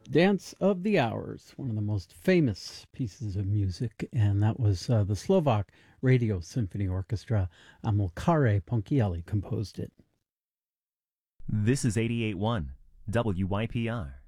Dance of the Hours, one of the most famous pieces of music, and that was the Slovak Radio Symphony Orchestra. Amilcare Ponchielli composed it. This is 88.1 WYPR.